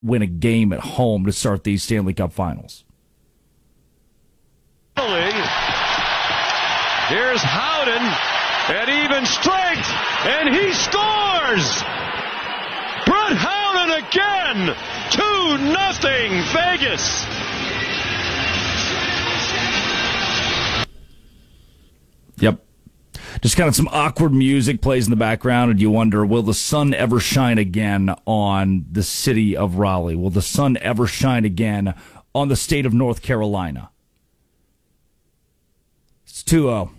win a game at home to start these Stanley Cup Finals. Here's Howden at even strength, and he scores! Brett Howden again! 2-0 Vegas! Yep. Just kind of some awkward music plays in the background, and you wonder, will the sun ever shine again on the city of Raleigh? Will the sun ever shine again on the state of North Carolina? It's 2-0.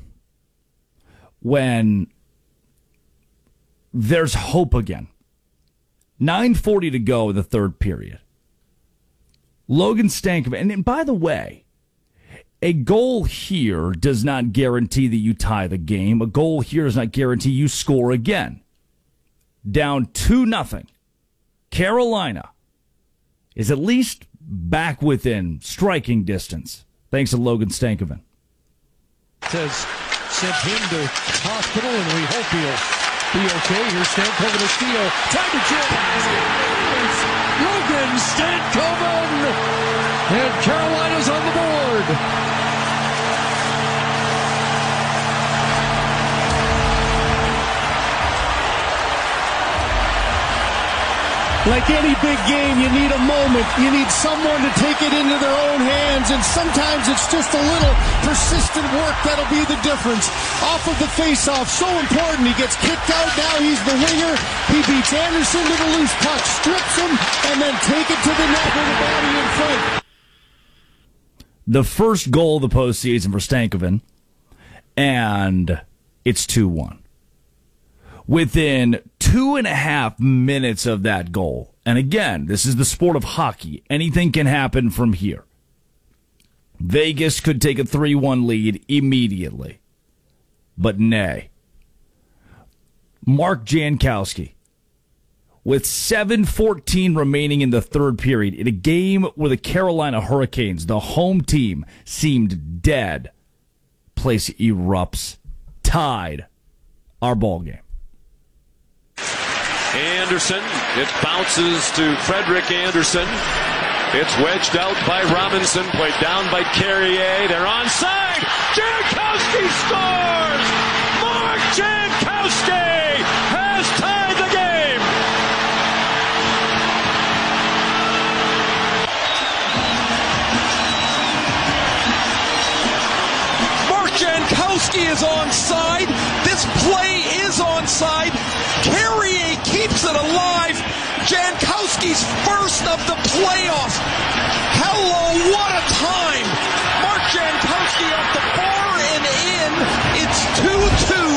When there's hope again. 9:40 to go in the third period. Logan Stankoven, and by the way, a goal here does not guarantee that you tie the game. A goal here does not guarantee you score again. Down 2-0. Carolina is at least back within striking distance, thanks to Logan Stankoven. Says sent him to hospital, and we hope he'll be okay. Here's Stankoven to steal. Time to jam. Logan Stankoven! And Carolina's on the board. Like any big game, you need a moment. You need someone to take it into their own hands, and sometimes it's just a little persistent work that'll be the difference. Off of the faceoff, so important. He gets kicked out, now he's the winger. He beats Anderson to the loose puck, strips him, and then take it to the net with the body in front. The first goal of the postseason for Stankoven, and it's 2-1. Within 2.5 minutes of that goal, and again, this is the sport of hockey. Anything can happen from here. Vegas could take a 3-1 lead immediately. But nay. Mark Jankowski, with 7:14 remaining in the third period, in a game where the Carolina Hurricanes, the home team, seemed dead, place erupts, tied our ball game. Anderson, it bounces to Frederick Anderson. It's wedged out by Robinson, played down by Carrier. They're onside. Jankowski scores! Mark Jankowski has tied the game! Mark Jankowski is onside. This play is onside. Carrier keeps it alive. Jankowski's first of the playoffs. Hello, what a time. Mark Jankowski off the bar and in.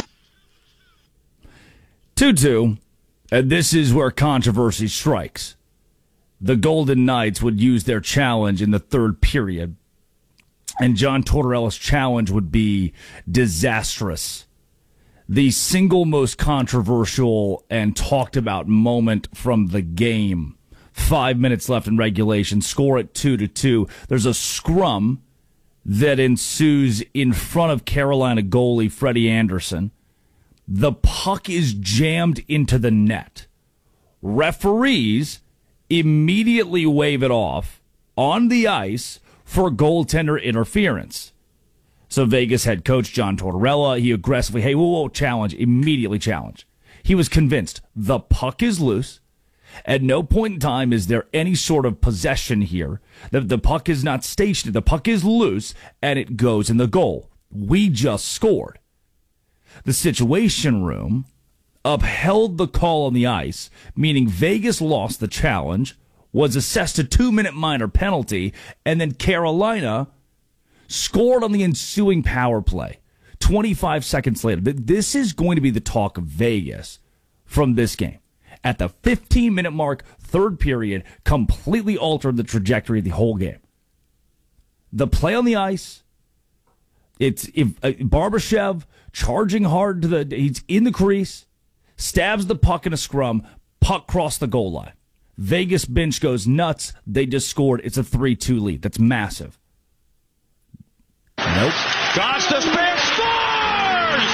It's 2-2. 2-2, and this is where controversy strikes. The Golden Knights would use their challenge in the third period, and John Tortorella's challenge would be disastrous. The single most controversial and talked about moment from the game. 5 minutes left in regulation, score at 2-2. There's a scrum that ensues in front of Carolina goalie Freddie Anderson. The puck is jammed into the net. Referees immediately wave it off on the ice for goaltender interference. So Vegas head coach John Tortorella, he aggressively, hey, whoa, challenge, immediately challenge. He was convinced the puck is loose. At no point in time is there any sort of possession here. The puck is not stationary. The puck is loose, and it goes in the goal. We just scored. The Situation Room upheld the call on the ice, meaning Vegas lost the challenge, was assessed a 2-minute minor penalty, and then Carolina scored on the ensuing power play 25 seconds later. This is going to be the talk of Vegas from this game. At the 15-minute mark, third period, completely altered the trajectory of the whole game. The play on the ice, it's Barbashev charging hard he's in the crease, stabs the puck in a scrum, puck crossed the goal line. Vegas bench goes nuts. They just scored. It's a 3-2 lead. That's massive. Nope. Gostisbehere scores!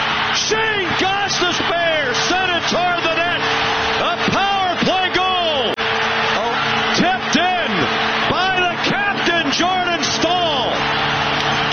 Shane Gostisbehere sent it toward the net. A power play goal Stahl